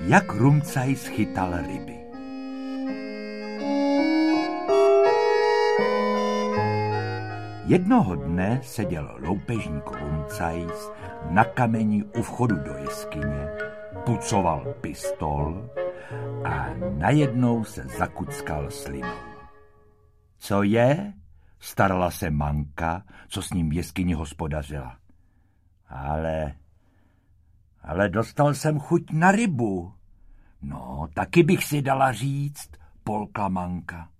Jak Rumcajs chytal ryby. Jednoho dne seděl loupežník Rumcajs na kameni u vchodu do jeskyně, pucoval pistol a najednou se zakuckal slinou. Co je? Starala se Manka, co s ním v jeskyni hospodařila. Ale dostal jsem chuť na rybu. No, taky bych si dala říct, polkla Manka.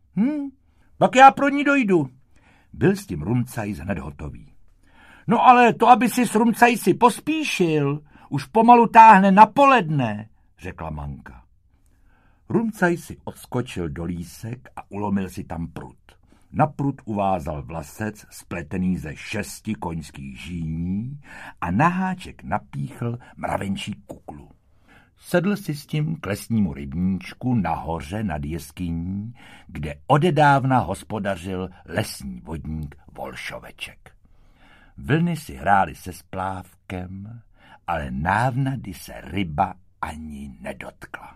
Tak já pro ní dojdu. Byl s tím Rumcajs hned hotový. No ale to, aby si s Rumcajsi pospíšil, už pomalu táhne na poledne, řekla Manka. Rumcajs si odskočil do lísek a ulomil si tam prut. Na prut uvázal vlasec spletený ze 6 koňských žíní a na háček napíchl mravenčí kuklu. Sedl si s tím k lesnímu rybníčku nahoře nad jeskyní, kde odedávna hospodařil lesní vodník Volšoveček. Vlny si hrály se splávkem, ale návnady se ryba ani nedotkla.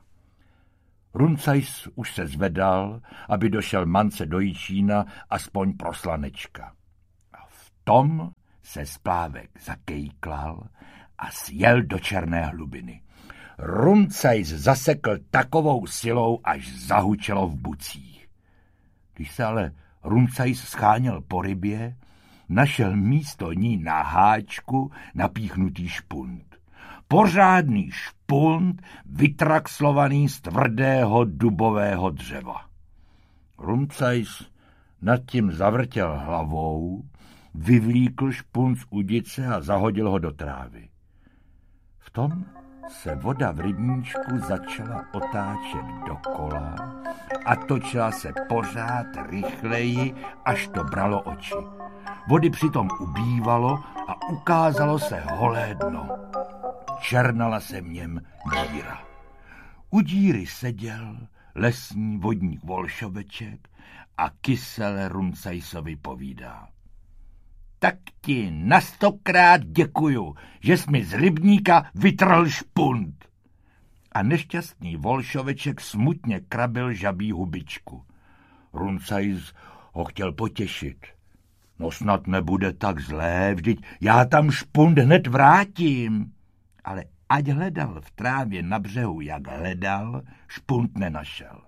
Rumcajs už se zvedal, aby došel Mance do Jičína aspoň pro slanečka. A v tom se splávek zakejklal a sjel do černé hlubiny. Rumcajs zasekl takovou silou, až zahučelo v bucích. Když se ale Rumcajs scháněl po rybě, našel místo ní na háčku napíchnutý špunt. Pořádný špunt, vytraxlovaný z tvrdého dubového dřeva. Rumcajs nad tím zavrtěl hlavou, vyvlíkl špunt z udice a zahodil ho do trávy. V tom se voda v rybníčku začala otáčet dokola a točila se pořád rychleji, až to bralo oči. Vody přitom ubývalo a ukázalo se holé dno. Černala se v něm díra. U díry seděl lesní vodník Volšoveček a kysele Rumcajsovi povídá. Tak ti na 100krát děkuju, že jsi mi z rybníka vytrhl špunt. A nešťastný Volšoveček smutně krabil žabí hubičku. Rumcajs ho chtěl potěšit. No snad nebude tak zlé, vždyť já tam špunt hned vrátím. Ale ať hledal v trávě na břehu, jak hledal, špunt nenašel.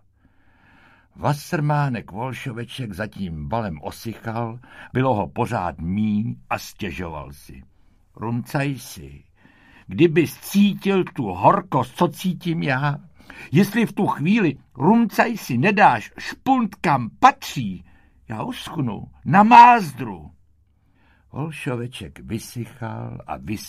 Vasrmánek Volšoveček zatím valem osychal, bylo ho pořád míň a stěžoval si. Rumcajsi, kdybys cítil tu horkost, co cítím já, jestli v tu chvíli Rumcajsi nedáš špunt kam patří, já uschnu na mázdru. Volšoveček vysychal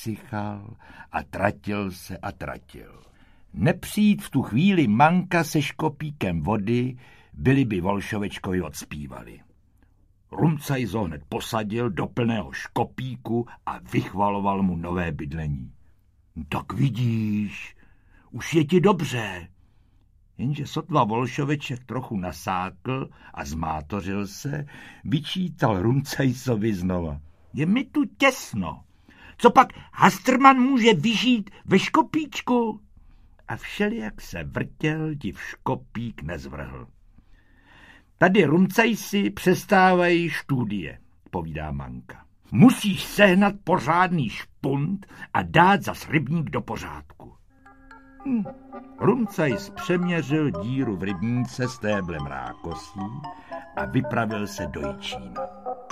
a tratil se a tratil. Nepřijít v tu chvíli Manka se škopíkem vody, byli by Volšovečkovi odspívali. Rumcajs ho hned posadil do plného škopíku a vychvaloval mu nové bydlení. Tak vidíš, už je ti dobře. Jenže sotva Volšoveček trochu nasákl a zmátořil se, vyčítal Rumcajsovi znova. Je mi tu těsno. Co pak Hastrman může vyžít ve škopíčku? A všelijak se vrtěl, div škopík nezvrhl. Tady Rumcajsi přestávají študie, povídá Manka. Musíš sehnat pořádný špunt a dát zas rybník do pořádku. Rumcajs přeměřil díru v rybníce stéblem rákosí a vypravil se do Jičína.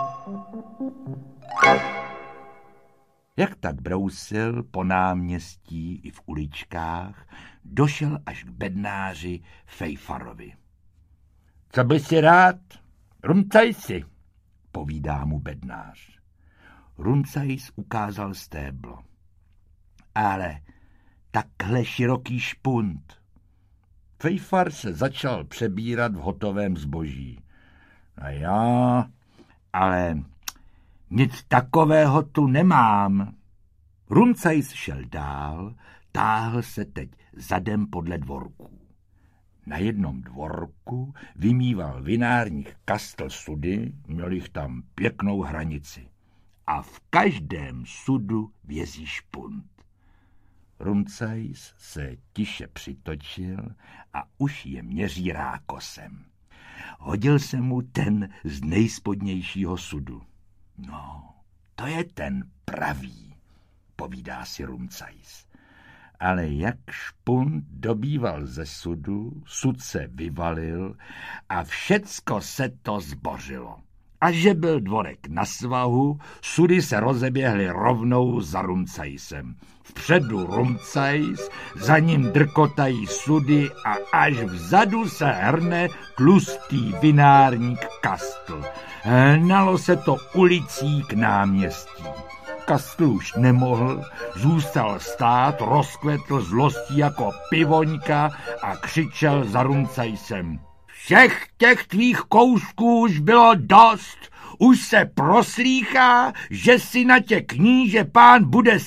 Jak tak brousil po náměstí i v uličkách, došel až k bednáři Fejfarovi. Co by si rád? Rumcajsi, povídá mu bednář. Rumcajs ukázal stéblo. Ale takhle široký špunt. Fejfar se začal přebírat v hotovém zboží. A já, ale nic takového tu nemám. Rumcajs šel dál, táhl se teď zadem podle dvorků. Na jednom dvorku vymýval vinárních kastl sudy, měl jich tam pěknou hranici. A v každém sudu vězí špunt. Rumcajs se tiše přitočil a už je měří rákosem. Hodil se mu ten z nejspodnějšího sudu. No, to je ten pravý, povídá si Rumcajs. Ale jak špunt dobýval ze sudu, sud se vyvalil a všecko se to zbořilo. A že byl dvorek na svahu, sudy se rozeběhly rovnou za Rumcajsem. Vpředu Rumcajs, za ním drkotají sudy a až vzadu se hrne tlustý vinárník Kastl. Hnalo se to ulicí k náměstí. Kastl už nemohl, zůstal stát, rozkvetl zlostí jako pivoňka a křičel za Rumcajsem. Všech těch tvých kousků už bylo dost, už se proslýchá, že si na tě kníže pán bude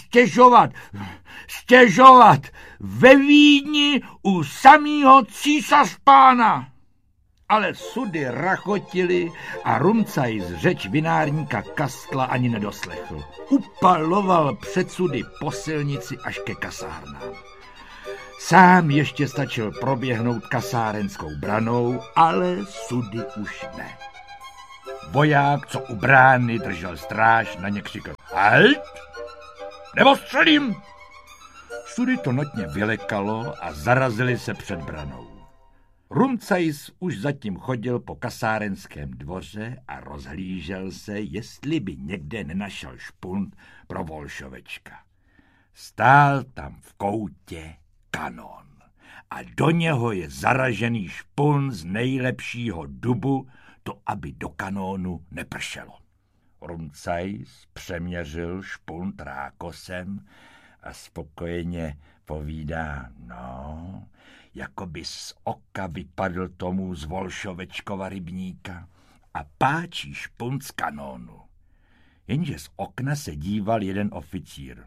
stěžovat ve Vídni u samýho císařpána. Ale sudy rachotili a Rumcajs řeč vinárníka Kastla ani nedoslechl. Upaloval před sudy po silnici až ke kasárnám. Sám ještě stačil proběhnout kasárenskou branou, ale sudy už ne. Voják, co u brány držel stráž, na ně křikl: Halt! Nebo střelím! Sudy to notně vylekalo a zarazili se před branou. Rumcajs už zatím chodil po kasárenském dvoře a rozhlížel se, jestli by někde nenašel špunt pro Volšovečka. Stál tam v koutě kanon a do něho je zaražený špunt z nejlepšího dubu, to aby do kanónu nepršelo. Rumcajs přeměřil špunt rákosem a spokojeně povídá: no, jako by z oka vypadl tomu z Volšovečkova rybníka a páčí špunt z kanónu. Jenže z okna se díval jeden oficír.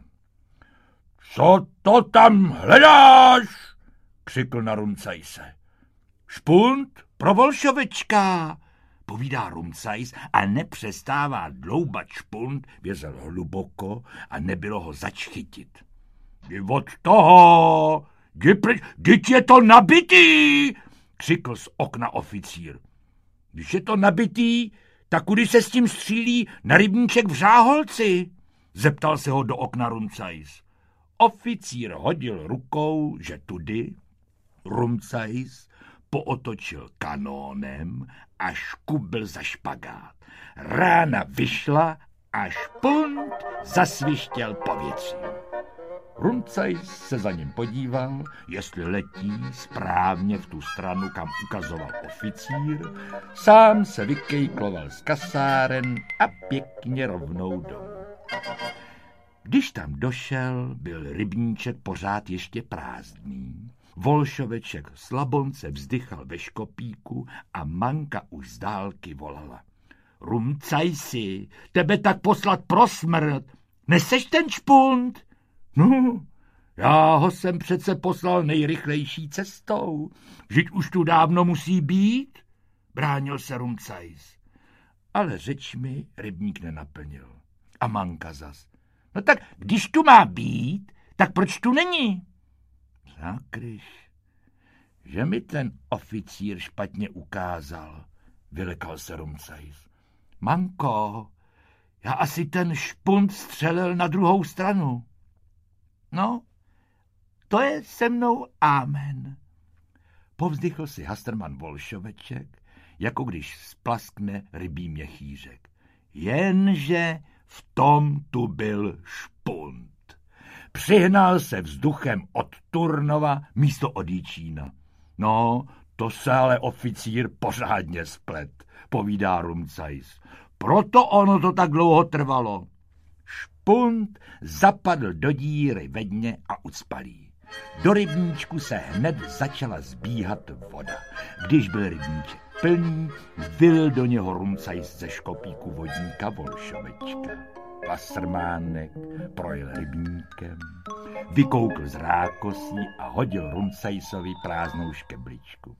Co to tam hledáš? Křikl na Rumcajse. Špunt pro Volšovečka, povídá Rumcajs a nepřestává dloubat špunt, vězel hluboko a nebylo ho zač chytit. Jdi od toho, Vždyť je to nabitý, křikl z okna oficír. Když je to nabitý, tak kudy se s tím střílí na rybníček v Řáholci? Zeptal se ho do okna Rumcajs. Oficír hodil rukou, že tudy. Rumcajs pootočil kanónem a škubil za špagát. Rána vyšla a špunt zasvištěl povětřím. Rumcajs se za ním podíval, jestli letí správně v tu stranu, kam ukazoval oficír, sám se vykejkloval z kasáren a pěkně rovnou domů. Když tam došel, byl rybníček pořád ještě prázdný. Volšoveček slabonce vzdychal ve škopíku a Manka už z dálky volala. Rumcajsi, tebe tak poslat pro smrt, neseš ten špunt? No, já ho jsem přece poslal nejrychlejší cestou. Vždyť už tu dávno musí být, bránil se Rumcajs. Ale řeč mi rybník nenaplnil. A Manka zas. No tak, když tu má být, tak proč tu není? Zakryš, že mi ten oficír špatně ukázal, vylekal se Rumcajs. Manko, já asi ten špunt střelil na druhou stranu. No, to je se mnou amen. Povzdychl si Hasterman Volšoveček, jako když splaskne rybí měchýřek. Jenže v tom tu byl špunt. Přihnal se vzduchem od Turnova místo od Jičína. No, to se ale oficír pořádně splet, povídá Rumcajs. Proto ono to tak dlouho trvalo. Špunt zapadl do díry ve dně a ucpalý. Do rybníčku se hned začala zbíhat voda. Když byl rybníček plný, vylil do něho Rumcajs ze škopíku vodníka Volšovečka. Wassermánek projel rybníkem, vykoukl z rákosí a hodil Rumcajsovi prázdnou škebličku.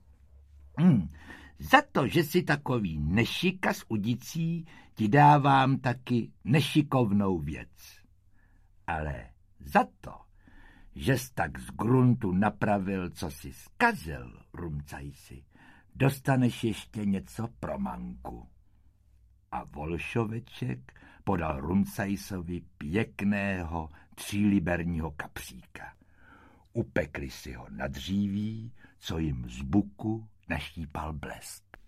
Za to, že jsi takový nešikas udicí, ti dávám taky nešikovnou věc. Ale za to, žes tak z gruntu napravil, co si zkazil, Rumcajsi, dostaneš ještě něco pro Manku. A Volšoveček podal Rumcajsovi pěkného 3liberního kapříka. Upekli si ho na dříví, co jim z buku naštípal blesk.